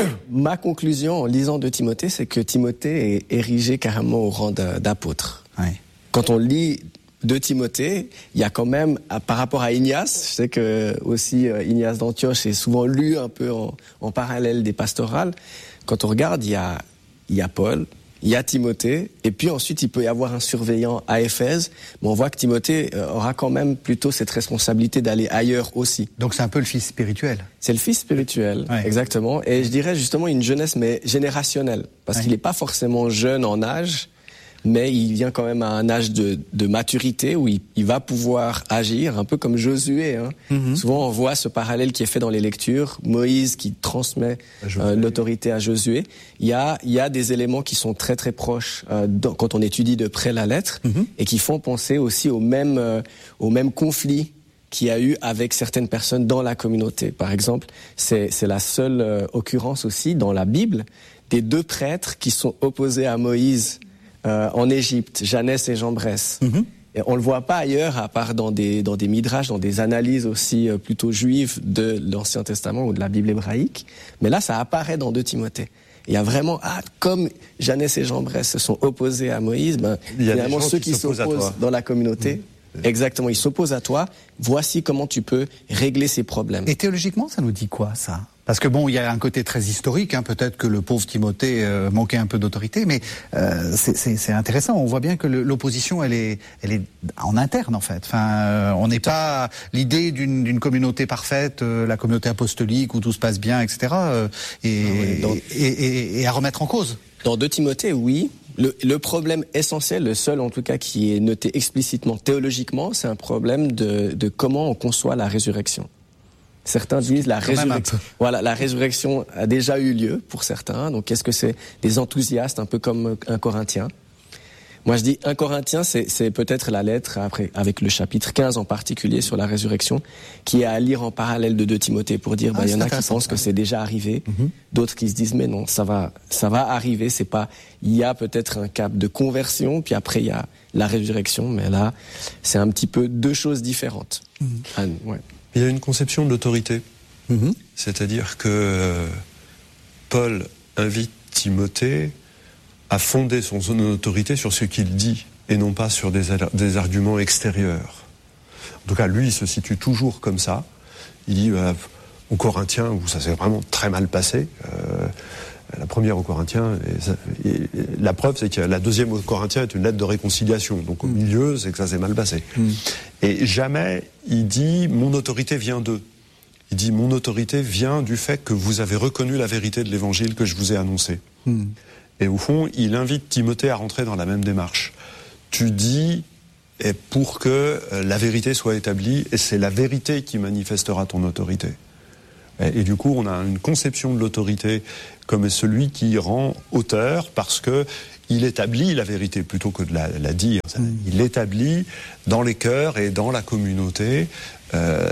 ma conclusion en lisant de Timothée, c'est que Timothée est érigé carrément au rang d'apôtre. Oui. Quand on lit de Timothée, il y a quand même, par rapport à Ignace, je sais que aussi Ignace d'Antioche est souvent lu un peu en, en parallèle des pastorales. Quand on regarde, il y a, il y a Paul, il y a Timothée, et puis ensuite il peut y avoir un surveillant à Éphèse, mais on voit que Timothée aura quand même plutôt cette responsabilité d'aller ailleurs aussi. Donc c'est un peu le fils spirituel. C'est le fils spirituel, ouais. Exactement, et je dirais justement une jeunesse mais générationnelle, parce ouais. qu'il n'est pas forcément jeune en âge, mais il vient quand même à un âge de, de maturité où il, il va pouvoir agir, un peu comme Josué. Hein. Mm-hmm. Souvent, on voit ce parallèle qui est fait dans les lectures. Moïse qui transmet euh, l'autorité à Josué. Il y a, il y a des éléments qui sont très très proches euh, dans, quand on étudie de près la lettre mm-hmm. et qui font penser aussi au même, euh, au même conflit qu'il y a eu avec certaines personnes dans la communauté. Par exemple, c'est, c'est la seule euh, occurrence aussi dans la Bible des deux prêtres qui sont opposés à Moïse Euh, en Égypte, Janès et Jambres. Mm-hmm. Et on le voit pas ailleurs, à part dans des dans des midrash, dans des analyses aussi euh, plutôt juives de l'Ancien Testament ou de la Bible hébraïque. Mais là, ça apparaît dans deux Timothée. Il y a vraiment, ah, comme Janès et Jambres se sont opposés à Moïse, ben, finalement, ceux qui, qui s'opposent dans la communauté, mmh. exactement, ils s'opposent à toi. Voici comment tu peux régler ces problèmes. Et théologiquement, ça nous dit quoi, ça ? Parce que bon, il y a un côté très historique, hein, peut-être que le pauvre Timothée euh, manquait un peu d'autorité, mais euh, c'est, c'est, c'est intéressant. On voit bien que le, l'opposition, elle est, elle est en interne en fait. Enfin, euh, on n'est pas l'idée d'une, d'une communauté parfaite, euh, la communauté apostolique où tout se passe bien, et cetera. Euh, et, ah oui, donc, et, et, et à remettre en cause. Dans deux Timothée, oui. Le, le problème essentiel, le seul en tout cas qui est noté explicitement théologiquement, c'est un problème de, de comment on conçoit la résurrection. Certains disent la résurrection. Voilà, la résurrection a déjà eu lieu pour certains. Donc, qu'est-ce que c'est ? Des enthousiastes, un peu comme un Corinthien. Moi, je dis un Corinthien, c'est, c'est peut-être la lettre après, avec le chapitre quinze en particulier sur la résurrection, qui est à lire en parallèle de deux Timothée pour dire, ah, bah, il y en a qui pensent que c'est déjà arrivé, mm-hmm. d'autres qui se disent, mais non, ça va, ça va arriver. C'est pas, il y a peut-être un cap de conversion, puis après il y a la résurrection, mais là, c'est un petit peu deux choses différentes. Mm-hmm. Ah, ouais. Il y a une conception de l'autorité. Mmh. C'est-à-dire que euh, Paul invite Timothée à fonder son, son autorité sur ce qu'il dit et non pas sur des, des arguments extérieurs. En tout cas, lui, il se situe toujours comme ça. Il dit euh, aux Corinthiens, où ça s'est vraiment très mal passé, euh, la première aux Corinthiens, et, et, et la preuve, c'est que la deuxième aux Corinthiens est une lettre de réconciliation. Donc au milieu, c'est que ça s'est mal passé. Mm. Et jamais il dit « mon autorité vient d'eux ». Il dit « mon autorité vient du fait que vous avez reconnu la vérité de l'évangile que je vous ai annoncé mm. ». Et au fond, il invite Timothée à rentrer dans la même démarche. Tu dis et pour que la vérité soit établie, et c'est la vérité qui manifestera ton autorité. Et, et du coup, on a une conception de l'autorité comme celui qui rend auteur parce que il établit la vérité plutôt que de la, la dire. Mmh. Il établit dans les cœurs et dans la communauté euh,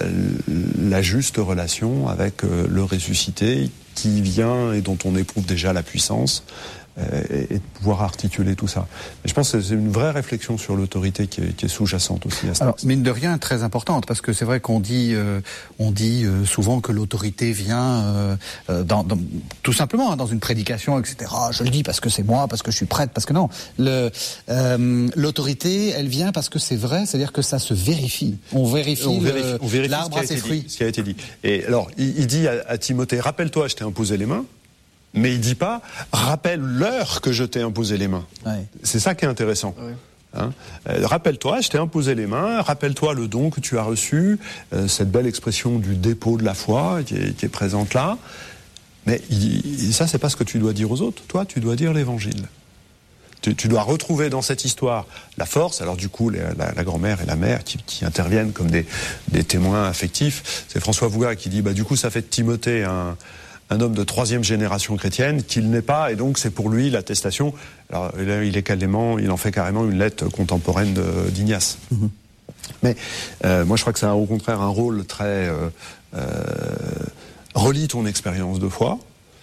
la juste relation avec euh, le ressuscité qui vient et dont on éprouve déjà la puissance et, et de pouvoir articuler tout ça. Et je pense que c'est une vraie réflexion sur l'autorité qui est, qui est sous-jacente aussi à ça. Alors, mine de rien, très importante, parce que c'est vrai qu'on dit, euh, on dit euh, souvent que l'autorité vient euh, dans, dans, tout simplement hein, dans une prédication, et cetera. Je le dis parce que c'est moi, parce que je suis prêtre, parce que non. Le, euh, l'autorité, elle vient parce que c'est vrai, c'est-à-dire que ça se vérifie. On vérifie, on le, vérifie, on vérifie l'arbre à ses fruits. Dit, ce qui a été dit. Et alors, il, il dit à, à Timothée, rappelle-toi, je t'ai imposé les mains. Mais il dit pas, rappelle-leur que je t'ai imposé les mains. Ouais. C'est ça qui est intéressant. Ouais. Hein euh, rappelle-toi, je t'ai imposé les mains, rappelle-toi le don que tu as reçu, euh, cette belle expression du dépôt de la foi qui est, qui est présente là. Mais il, ça, c'est pas ce que tu dois dire aux autres. Toi, tu dois dire l'évangile. Tu, tu dois retrouver dans cette histoire la force. Alors du coup, les, la, la grand-mère et la mère qui, qui interviennent comme des, des témoins affectifs. C'est François Vouga qui dit, bah du coup, ça fait de Timothée un... un homme de troisième génération chrétienne qu'il n'est pas, et donc c'est pour lui l'attestation. Alors il est carrément, il en fait carrément une lettre contemporaine de, d'Ignace. Mm-hmm. Mais euh, moi je crois que ça a au contraire un rôle très euh, euh, relie ton expérience de foi.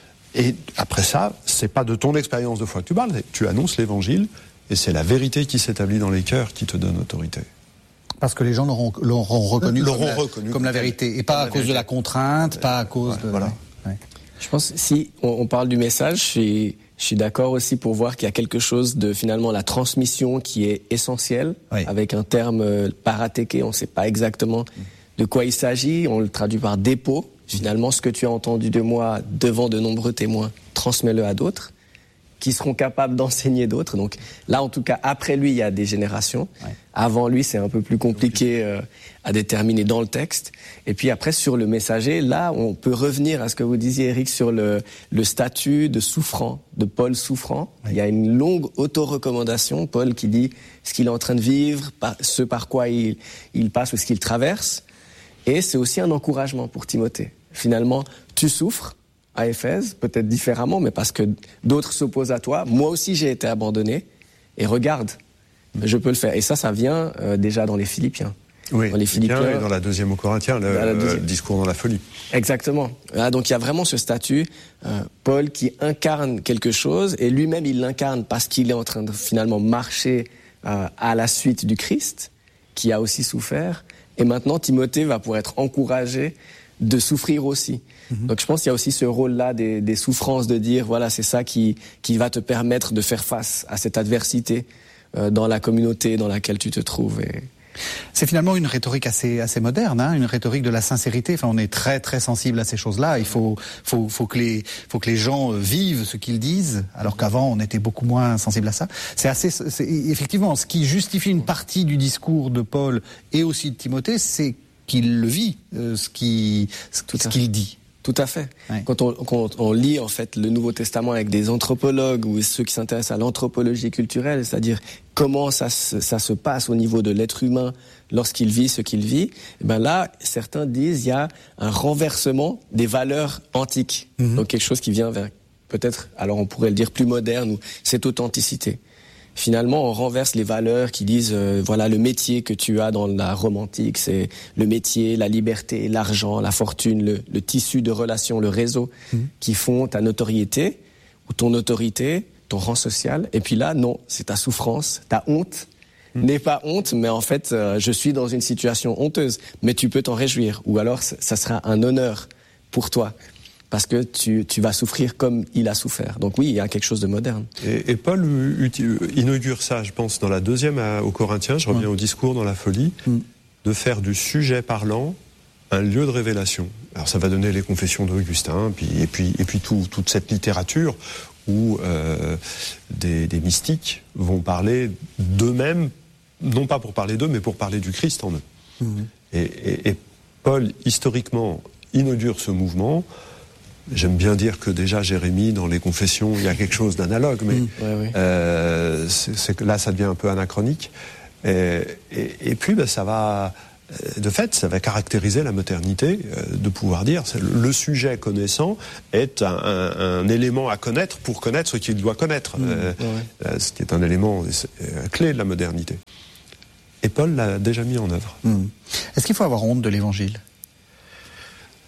Et après ça, c'est pas de ton expérience de foi que tu parles, tu annonces l'évangile et c'est la vérité qui s'établit dans les cœurs qui te donne autorité. Parce que les gens l'auront, l'auront reconnu, l'auront comme, la, reconnu comme la vérité, et pas à cause vérité. de la contrainte, pas à cause ouais, de... Voilà. Ouais. Je pense, si on, on parle du message, je suis, je suis d'accord aussi pour voir qu'il y a quelque chose de finalement la transmission qui est essentielle, oui. avec un terme euh, parathéké, on ne sait pas exactement de quoi il s'agit, on le traduit par dépôt. Finalement, ce que tu as entendu de moi devant de nombreux témoins, transmets-le à d'autres, qui seront capables d'enseigner d'autres. Donc là, en tout cas, après lui, il y a des générations. Ouais. Avant lui, c'est un peu plus compliqué euh, à déterminer dans le texte. Et puis après, sur le messager, là, on peut revenir à ce que vous disiez, Eric, sur le, le statut de souffrant, de Paul souffrant. Ouais. Il y a une longue auto-recommandation, Paul qui dit ce qu'il est en train de vivre, ce par quoi il, il passe ou ce qu'il traverse. Et c'est aussi un encouragement pour Timothée. Finalement, tu souffres à Éphèse, peut-être différemment, mais parce que d'autres s'opposent à toi. Moi aussi, j'ai été abandonné. Et regarde, je peux le faire. Et ça, ça vient euh, déjà dans les Philippiens. Oui, dans les Philippiens et dans la deuxième aux Corinthiens, le, euh, discours dans la folie. Exactement. Ah, donc il y a vraiment ce statut, euh, Paul qui incarne quelque chose, et lui-même, il l'incarne parce qu'il est en train de finalement marcher euh, à la suite du Christ, qui a aussi souffert. Et maintenant, Timothée va pouvoir être encouragé de souffrir aussi. Mmh. Donc je pense qu'il y a aussi ce rôle-là des, des souffrances, de dire, voilà, c'est ça qui, qui va te permettre de faire face à cette adversité euh, dans la communauté dans laquelle tu te trouves. Et... C'est finalement une rhétorique assez, assez moderne, hein, une rhétorique de la sincérité. Enfin, on est très, très sensible à ces choses-là. Il faut, faut, faut que les, faut que les gens vivent ce qu'ils disent, alors qu'avant, on était beaucoup moins sensible à ça. C'est assez, c'est, effectivement, ce qui justifie une partie du discours de Paul et aussi de Timothée, c'est qu'il le vit, euh, ce qu'il, ce, ce qu'il dit. Tout à fait. Ouais. Quand, on, quand on lit en fait le Nouveau Testament avec des anthropologues ou ceux qui s'intéressent à l'anthropologie culturelle, c'est-à-dire comment ça se, ça se passe au niveau de l'être humain lorsqu'il vit ce qu'il vit, et ben là, certains disent il y a un renversement des valeurs antiques. Mm-hmm. Donc quelque chose qui vient vers peut-être, alors on pourrait le dire plus moderne, ou cette authenticité. Finalement, on renverse les valeurs qui disent, euh, voilà, le métier que tu as dans la Rome antique, c'est le métier, la liberté, l'argent, la fortune, le, le tissu de relations, le réseau, mmh. qui font ta notoriété, ou ton autorité, ton rang social. Et puis là, non, c'est ta souffrance, ta honte. Mmh. N'est pas honte, mais en fait, euh, je suis dans une situation honteuse. Mais tu peux t'en réjouir. Ou alors, ça sera un honneur pour toi. Parce que tu, tu vas souffrir comme il a souffert. Donc oui, il y a quelque chose de moderne. Et, et Paul inaugure ça, je pense, dans la deuxième à, aux Corinthiens, je reviens mmh. au discours dans la folie, mmh. de faire du sujet parlant un lieu de révélation. Alors ça va donner les confessions d'Augustin, puis, et puis, et puis tout, toute cette littérature où euh, des, des mystiques vont parler d'eux-mêmes, non pas pour parler d'eux, mais pour parler du Christ en eux. Mmh. Et, et, et Paul, historiquement, inaugure ce mouvement. J'aime bien dire que déjà Jérémie, dans les confessions, il y a quelque chose d'analogue, mais mmh, ouais, ouais. Euh, c'est, c'est que là, ça devient un peu anachronique. Et, et, et puis, ben, ça va, de fait, ça va caractériser la modernité, euh, de pouvoir dire, c'est, le sujet connaissant est un, un, un élément à connaître pour connaître ce qu'il doit connaître, mmh, euh, ouais. ce qui est un élément euh, clé de la modernité. Et Paul l'a déjà mis en œuvre. Mmh. Est-ce qu'il faut avoir honte de l'Évangile ?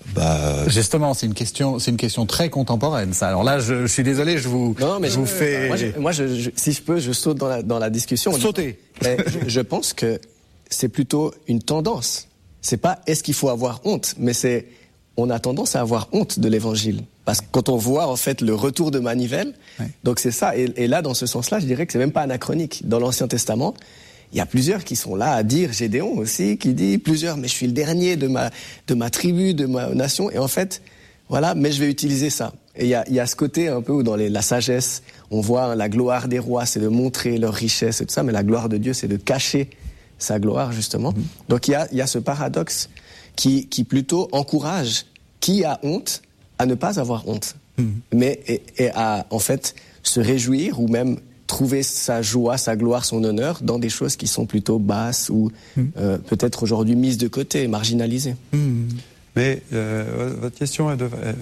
Bah, justement, c'est une question, c'est une question très contemporaine, ça. Alors là, je, je suis désolé, je vous, non, mais je vous fais. Moi, je, moi je, je, si je peux, je saute dans la dans la discussion. Sauter. Mais je, je pense que c'est plutôt une tendance. C'est pas est-ce qu'il faut avoir honte, mais c'est on a tendance à avoir honte de l'évangile. Parce que quand on voit en fait le retour de Manivelle, ouais. donc c'est ça. Et, et là, dans ce sens-là, je dirais que c'est même pas anachronique. Dans l'Ancien Testament, il y a plusieurs qui sont là à dire, Gédéon aussi, qui dit plusieurs, mais je suis le dernier de ma de ma tribu, de ma nation. Et en fait, voilà, mais je vais utiliser ça. Et il y a il y a ce côté un peu où dans les, la sagesse, on voit hein, la gloire des rois, c'est de montrer leur richesse et tout ça, mais la gloire de Dieu, c'est de cacher sa gloire justement. Mmh. Donc il y a il y a ce paradoxe qui qui plutôt encourage qui a honte à ne pas avoir honte, mmh. mais et, et à en fait se réjouir ou même trouver sa joie, sa gloire, son honneur dans des choses qui sont plutôt basses ou mmh. euh, peut-être aujourd'hui mises de côté, marginalisées. Mmh. Mais euh, votre question elle, euh,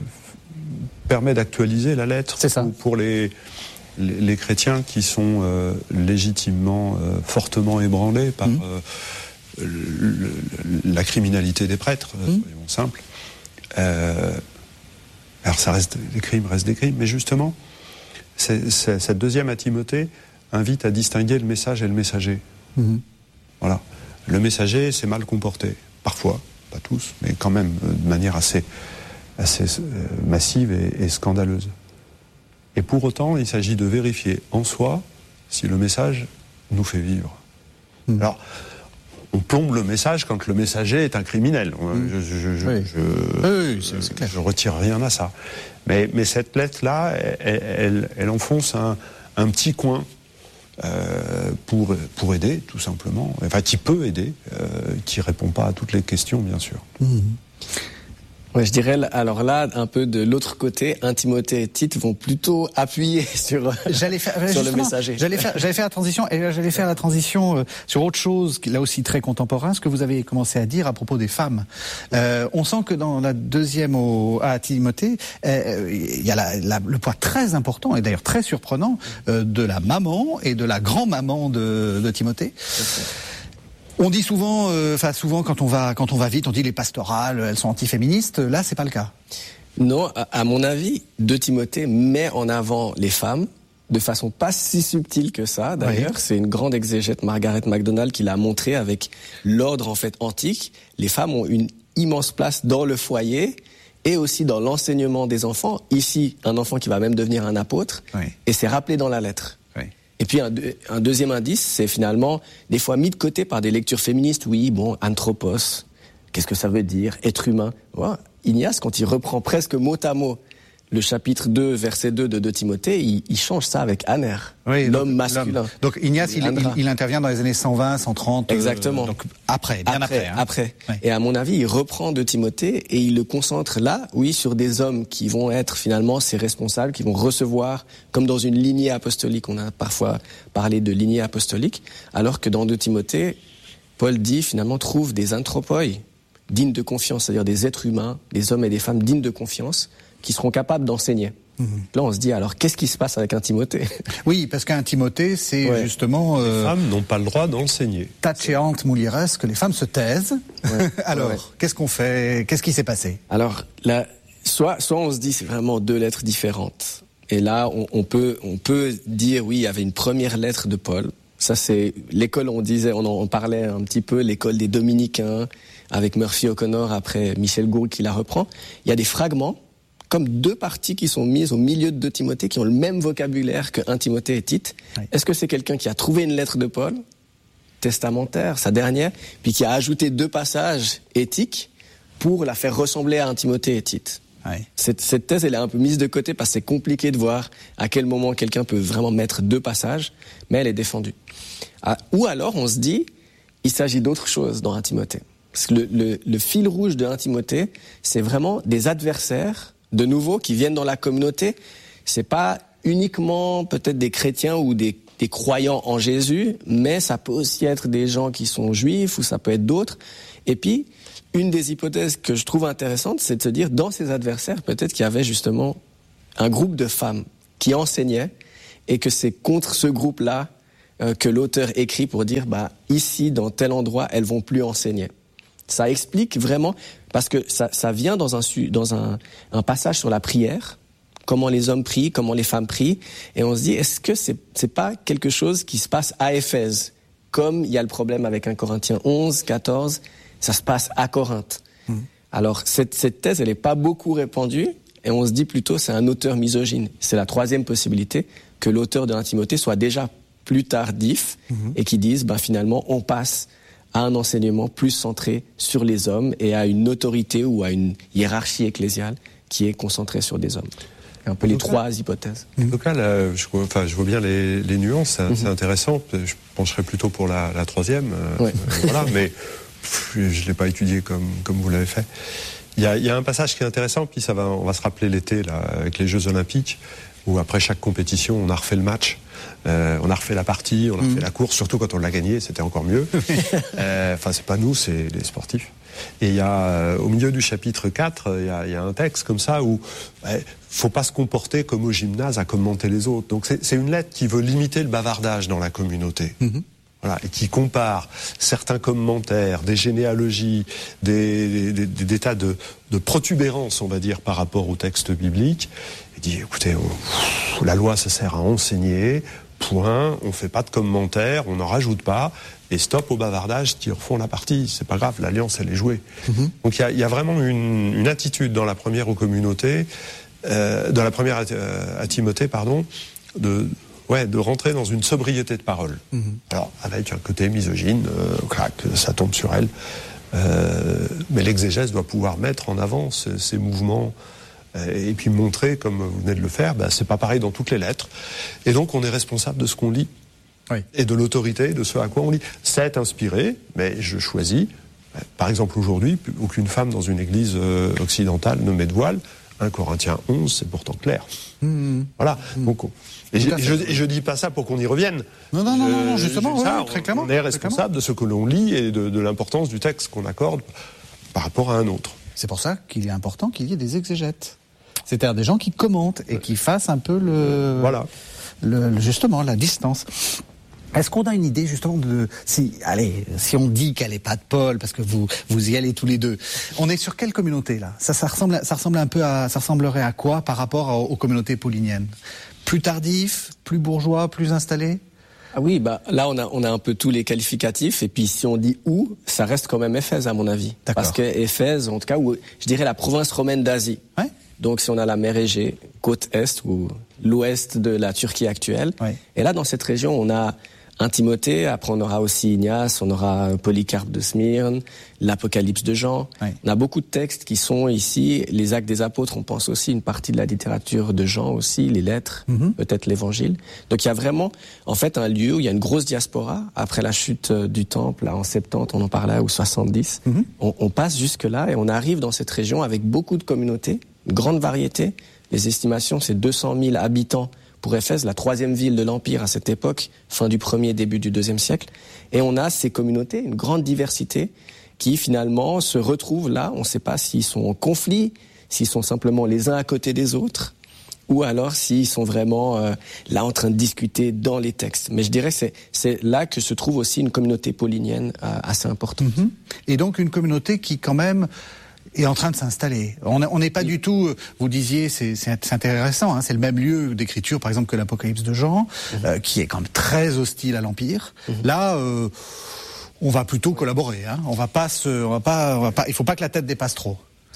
permet d'actualiser la lettre. C'est ça. Pour les, les, les chrétiens qui sont euh, légitimement, euh, fortement ébranlés par mmh. euh, le, le, la criminalité des prêtres, mmh. soyons simples. Euh, alors ça reste, les crimes restent des crimes, mais justement, c'est, c'est, cette deuxième à Timothée invite à distinguer le message et le messager. Mmh. Voilà. Le messager s'est mal comporté, parfois, pas tous, mais quand même de manière assez, assez euh, massive et, et scandaleuse. Et pour autant, il s'agit de vérifier en soi si le message nous fait vivre. Mmh. Alors, on plombe le message quand le messager est un criminel. Mmh. Je, je, je, oui. je, oui, c'est, c'est clair. je retire rien à ça. Mais, mais cette lettre-là, elle, elle, elle enfonce un, un petit coin euh, pour, pour aider, tout simplement. Enfin, qui peut aider, euh, qui répond pas à toutes les questions, bien sûr. Mmh. Ouais, je dirais, alors là, un peu de l'autre côté, un Timothée et Tite vont plutôt appuyer sur, j'allais faire, sur le messager. J'allais faire, j'allais faire la transition, et j'allais faire la transition euh, sur autre chose, là aussi très contemporain, ce que vous avez commencé à dire à propos des femmes. Euh, on sent que dans la deuxième au, à Timothée, euh, il y a la, la, le poids très important, et d'ailleurs très surprenant, euh, de la maman et de la grand-maman de, de Timothée. On dit souvent, enfin euh, souvent quand on va quand on va vite, on dit les pastorales, elles sont antiféministes. Là, c'est pas le cas. Non, à, à mon avis, de Timothée met en avant les femmes de façon pas si subtile que ça. D'ailleurs, oui. C'est une grande exégète, Margaret MacDonald, qui l'a montré avec l'ordre en fait antique. Les femmes ont une immense place dans le foyer et aussi dans l'enseignement des enfants. Ici, un enfant qui va même devenir un apôtre, oui. et c'est rappelé dans la lettre. Et puis un, deux, un deuxième indice, c'est finalement des fois mis de côté par des lectures féministes. Oui, bon, anthropos, qu'est-ce que ça veut dire? Être humain. Ouais. Ignace, quand il reprend presque mot à mot le chapitre deux, verset deux de deux Timothée, il, il change ça avec aner, oui, l'homme donc, masculin. L'homme. Donc Ignace, il, il, il intervient dans les années cent vingt, cent trente. Exactement. Euh, donc après, bien après. Après. Hein. après. Oui. Et à mon avis, il reprend deux Timothée et il le concentre là, oui, sur des hommes qui vont être finalement ses responsables, qui vont recevoir, comme dans une lignée apostolique. On a parfois parlé de lignée apostolique, alors que dans deux Timothée, Paul dit finalement trouve des anthropoi dignes de confiance, c'est-à-dire des êtres humains, des hommes et des femmes dignes de confiance, qui seront capables d'enseigner. Mmh. Là, on se dit, alors, qu'est-ce qui se passe avec un Timothée? Oui, parce qu'un Timothée, c'est ouais. justement... Euh, les femmes n'ont pas le droit d'enseigner. Taceant mulieres, que les femmes se taisent. Ouais. alors, ouais. qu'est-ce qu'on fait? Qu'est-ce qui s'est passé? Alors, là, soit, soit on se dit, c'est vraiment deux lettres différentes. Et là, on, on, peut, on peut dire, oui, il y avait une première lettre de Paul. Ça, c'est l'école, on disait, on en parlait un petit peu, l'école des Dominicains, avec Murphy O'Connor, après Michel Gould qui la reprend. Il y a des fragments, comme deux parties qui sont mises au milieu de deux Timothée, qui ont le même vocabulaire que un Timothée et Tite. Oui. Est-ce que c'est quelqu'un qui a trouvé une lettre de Paul, testamentaire, sa dernière, puis qui a ajouté deux passages éthiques pour la faire ressembler à un Timothée et Tite? Oui. Cette, cette thèse, elle est un peu mise de côté parce que c'est compliqué de voir à quel moment quelqu'un peut vraiment mettre deux passages, mais elle est défendue. Ah, ou alors, on se dit, il s'agit d'autre chose dans un Timothée. Parce que le, le, le fil rouge de un Timothée, c'est vraiment des adversaires de nouveau qui viennent dans la communauté. C'est pas uniquement peut-être des chrétiens ou des, des croyants en Jésus, mais ça peut aussi être des gens qui sont juifs ou ça peut être d'autres. Et puis, une des hypothèses que je trouve intéressante, c'est de se dire, dans ces adversaires, peut-être qu'il y avait justement un groupe de femmes qui enseignaient et que c'est contre ce groupe-là euh, que l'auteur écrit pour dire, bah, ici, dans tel endroit, elles vont plus enseigner. Ça explique vraiment, parce que ça, ça vient dans un, dans un, un passage sur la prière, comment les hommes prient, comment les femmes prient, et on se dit, est-ce que c'est, c'est pas quelque chose qui se passe à Éphèse, comme il y a le problème avec un Corinthiens onze, quatorze, ça se passe à Corinthe. Mmh. Alors, cette, cette thèse, elle n'est pas beaucoup répandue, et on se dit plutôt, c'est un auteur misogyne. C'est la troisième possibilité, que l'auteur de un Timothée soit déjà plus tardif, mmh. et qui dise, ben, finalement, on passe à un enseignement plus centré sur les hommes et à une autorité ou à une hiérarchie ecclésiale qui est concentrée sur des hommes. Un peu les trois cas, hypothèses. En tout cas, là, je, enfin, je vois bien les, les nuances, c'est, mm-hmm. c'est intéressant. Je pencherais plutôt pour la, la troisième, euh, ouais. euh, voilà, mais pff, je ne l'ai pas étudié comme, comme vous l'avez fait. Il y a, il y a un passage qui est intéressant, puis ça va, on va se rappeler l'été là, avec les Jeux Olympiques, où après chaque compétition, on a refait le match. Euh, on a refait la partie, on a refait mmh. la course, surtout quand on l'a gagné, c'était encore mieux. euh, enfin, c'est pas nous, c'est les sportifs. Et il y a, euh, au milieu du chapitre quatre, il y a, il y a un texte comme ça où ouais, faut pas se comporter comme au gymnase à commenter les autres. Donc c'est, c'est une lettre qui veut limiter le bavardage dans la communauté. Mmh. Voilà, et qui compare certains commentaires, des généalogies, des, des, des, des tas de, de protubérances, on va dire, par rapport au texte biblique. Il dit, écoutez, on, la loi, ça sert à enseigner, point, on fait pas de commentaires, on n'en rajoute pas, et stop au bavardage qui refont la partie. C'est pas grave, l'alliance, elle est jouée. Mm-hmm. Donc il y a, y a vraiment une, une attitude dans la première aux communautés, euh, dans la première à, à Timothée, pardon, de... Ouais, de rentrer dans une sobriété de parole. Mmh. Alors, avec un côté misogyne, euh, clac, ça tombe sur elle. Euh, mais l'exégèse doit pouvoir mettre en avant ces, ces mouvements euh, et puis montrer, comme vous venez de le faire, bah, c'est pas pareil dans toutes les lettres. Et donc, on est responsable de ce qu'on lit. Oui. Et de l'autorité, de ce à quoi on lit. C'est inspiré, mais je choisis. Par exemple, aujourd'hui, aucune femme dans une église euh, occidentale ne met de voile. un Corinthiens onze, c'est pourtant clair. Mmh. Voilà. Mmh. Donc, et je, je, je dis pas ça pour qu'on y revienne. Non, non, je, non, non, justement, ça, oui, très clairement. On est responsable de ce que l'on lit et de, de l'importance du texte qu'on accorde par rapport à un autre. C'est pour ça qu'il est important qu'il y ait des exégètes. C'est-à-dire des gens qui commentent et qui fassent un peu le, voilà. le, justement, la distance. Est-ce qu'on a une idée justement de si allez si on dit qu'elle est pas de Paul parce que vous vous y allez tous les deux, on est sur quelle communauté là? Ça ça ressemble ça ressemble un peu à ça ressemblerait à quoi par rapport à, aux communautés pauliniennes? Plus tardif, plus bourgeois, plus installé? Ah oui, bah là on a on a un peu tous les qualificatifs et puis si on dit où, ça reste quand même Éphèse à mon avis. D'accord. Parce que Éphèse, en tout cas, où je dirais la province romaine d'Asie. Ouais. Donc si on a la mer Égée, côte est ou l'ouest de la Turquie actuelle, ouais. Et là dans cette région on a un Timothée, après on aura aussi Ignace, on aura Polycarpe de Smyrne, l'Apocalypse de Jean. Oui. On a beaucoup de textes qui sont ici, les Actes des Apôtres, on pense aussi une partie de la littérature de Jean aussi, les lettres, mm-hmm. peut-être l'Évangile. Donc il y a vraiment, en fait, un lieu où il y a une grosse diaspora. Après la chute du Temple, là, en soixante-dix, on en parlait, ou soixante-dix, mm-hmm. on, on passe jusque-là et on arrive dans cette région avec beaucoup de communautés, une grande variété. Les estimations, c'est deux cent mille habitants pour Éphèse, la troisième ville de l'Empire à cette époque, fin du premier, début du deuxième siècle. Et on a ces communautés, une grande diversité, qui finalement se retrouvent là. On ne sait pas s'ils sont en conflit, s'ils sont simplement les uns à côté des autres, ou alors s'ils sont vraiment euh, là en train de discuter dans les textes. Mais je dirais que c'est, c'est là que se trouve aussi une communauté paulinienne euh, assez importante. Mm-hmm. Et donc une communauté qui quand même est en train de s'installer. On n'est pas du tout, vous disiez, c'est, c'est, c'est intéressant, hein, c'est le même lieu d'écriture, par exemple, que l'Apocalypse de Jean, mmh. euh, qui est quand même très hostile à l'Empire. Mmh. Là, euh, on va plutôt collaborer. Hein. On va pas se, on va pas, on va pas, il faut pas que la tête dépasse trop.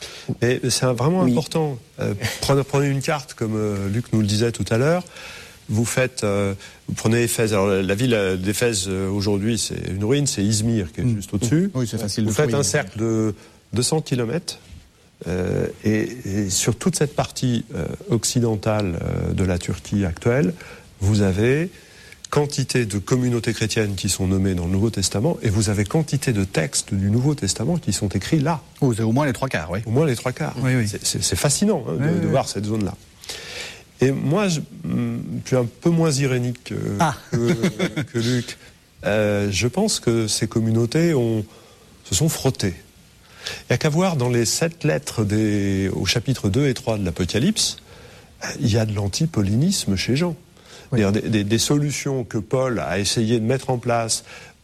Et c'est vraiment oui. important. Euh, prenez, prenez une carte, comme euh, Luc nous le disait tout à l'heure. Vous faites, euh, vous prenez Éphèse. Alors la ville d'Éphèse euh, aujourd'hui, c'est une ruine, c'est Izmir qui est mmh. juste au-dessus. Oui, c'est facile. Vous de faites trouver, un cercle de deux cents kilomètres euh, et, et sur toute cette partie euh, occidentale euh, de la Turquie actuelle, vous avez quantité de communautés chrétiennes qui sont nommées dans le Nouveau Testament et vous avez quantité de textes du Nouveau Testament qui sont écrits là. Oh, c'est au moins les trois quarts, oui. Au moins les trois quarts. Oui, oui. C'est, c'est, c'est fascinant hein, oui, de, oui, de voir cette zone-là. Et moi, je, je suis un peu moins irénique que, ah. que, que Luc. Euh, je pense que ces communautés ont, se sont frottées. Il n'y a qu'à voir dans les sept lettres des, au chapitre deux et trois de l'Apocalypse, il y a de l'antipaulinisme chez Jean. Oui. Des, des, des solutions que Paul a essayé de mettre en place